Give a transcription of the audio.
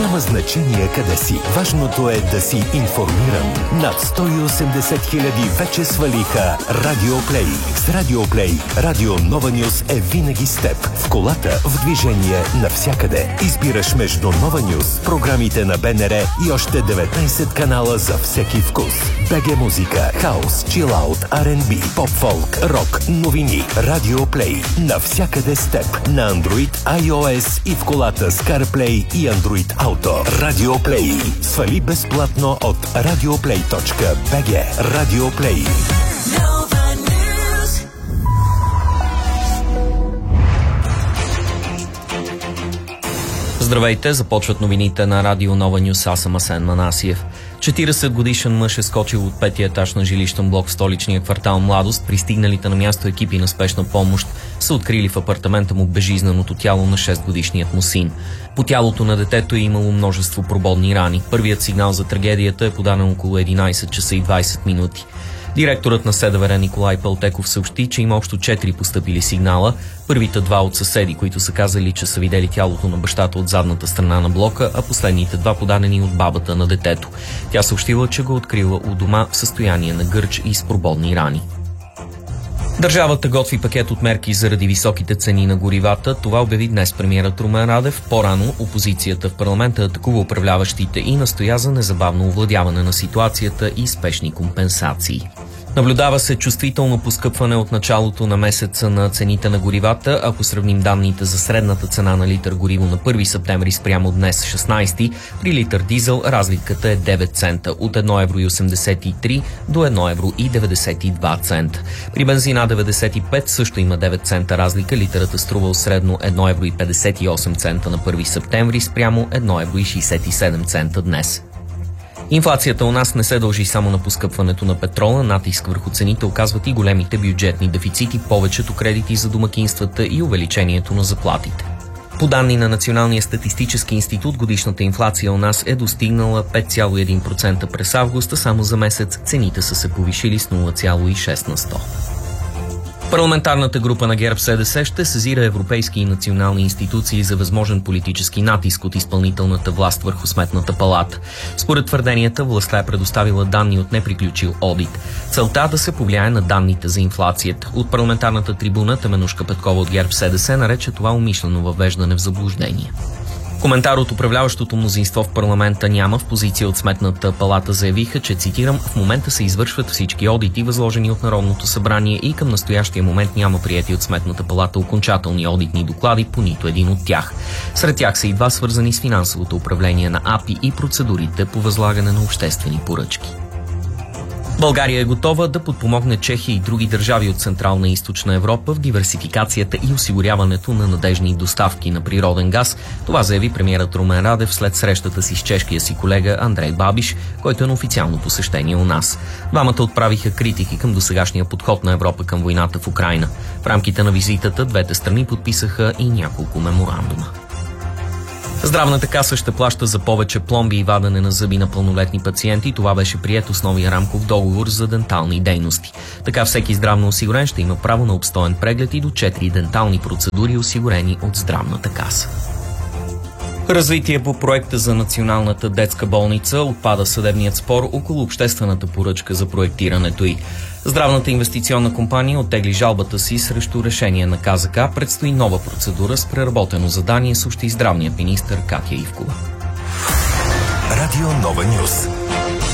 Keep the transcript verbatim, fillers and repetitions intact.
Няма значение къде си. Важното е да си информиран. Над сто и осемдесет хиляди вече свалиха Радио Плей. С Радио Плей Радио Нова Нюз е винаги с теб. В колата, в движение, навсякъде. Избираш между Нова Нюз, програмите на БНР и още деветнайсет канала за всеки вкус. БГ музика, хаус, чилаут, Ар енд Би, поп-фолк, рок, новини. Радио Плей. Навсякъде с теб. На Android, iOS и в колата с CarPlay и Android Auto. Радио Плей. Свали безплатно от радиоплей точка би джи. Радио Плей. Здравейте, започват новините на Радио Нова Нюз. Аз съм Асен Манасиев. четирийсет годишен мъж е скочил от петия етаж на жилищен блок в столичния квартал Младост. Пристигналите на място екипи на спешна помощ са открили в апартамента му безжизненото тяло на шестгодишният му син. По тялото на детето е имало множество прободни рани. Първият сигнал за трагедията е подаден около единайсет часа и двайсет минути. Директорът на СДВР Николай Палтеков съобщи, че има общо четири постъпили сигнала. Първите два от съседи, които са казали, че са видели тялото на бащата от задната страна на блока, а последните два подадени от бабата на детето. Тя съобщила, че го открила у дома в състояние на гърч и с прободни рани. Държавата готви пакет от мерки заради високите цени на горивата. Това обяви днес премиерът Румен Радев. По-рано опозицията в парламента атакува управляващите и настоя за незабавно овладяване на ситуацията и спешни компенсации. Наблюдава се чувствително поскъпване от началото на месеца на цените на горивата. Ако сравним данните за средната цена на литър гориво на първи септември спрямо днес шестнайсети, при литър дизел разликата е девет цента, от едно евро и осемдесет и три до едно евро и деветдесет и два цента. При бензина деветдесет и пет също има девет цента разлика. Литърът е струвал средно едно евро и петдесет и осем цента на първи септември спрямо едно евро и шейсет и седем цента днес. Инфлацията у нас не се дължи само на поскъпването на петрола. Натиск върху цените оказват и големите бюджетни дефицити, повечето кредити за домакинствата и увеличението на заплатите. По данни на Националния статистически институт, годишната инфлация у нас е достигнала пет цяло и един процента през август, а само за месец цените са се повишили с нула цяло и шест на сто. Парламентарната група на ГЕРБ-СДС ще сезира европейски и национални институции за възможен политически натиск от изпълнителната власт върху Сметната палата. Според твърденията, властта е предоставила данни от неприключил одит. Целта да се повлияе на данните за инфлацията. От парламентарната трибуна Теменужка Петкова от ГЕРБ-СДС нарече това умишлено въвеждане в заблуждение. Коментар от управляващото мнозинство в парламента няма. В позиция от Сметната палата заявиха, че, цитирам, в момента се извършват всички одити, възложени от Народното събрание, и към настоящия момент няма приети от Сметната палата окончателни одитни доклади по нито един от тях. Сред тях са и два свързани с финансовото управление на АПИ и процедурите по възлагане на обществени поръчки. България е готова да подпомогне Чехия и други държави от Централна и Източна Европа в диверсификацията и осигуряването на надежни доставки на природен газ. Това заяви премиерът Румен Радев след срещата си с чешкия си колега Андрей Бабиш, който е на официално посещение у нас. Двамата отправиха критики към досегашния подход на Европа към войната в Украйна. В рамките на визитата двете страни подписаха и няколко меморандума. Здравната каса ще плаща за повече пломби и вадене на зъби на пълнолетни пациенти. Това беше прието с новия рамков договор за дентални дейности. Така всеки здравно осигурен ще има право на обстоен преглед и до четири дентални процедури, осигурени от здравната каса. Развитие по проекта за Националната детска болница. Отпада съдебният спор около обществената поръчка за проектирането й. Здравната инвестиционна компания оттегли жалбата си срещу решение на КЗК. Предстои нова процедура с преработено задание, съобщи здравният министър Катя Ивкова. Радио Нова Нюз.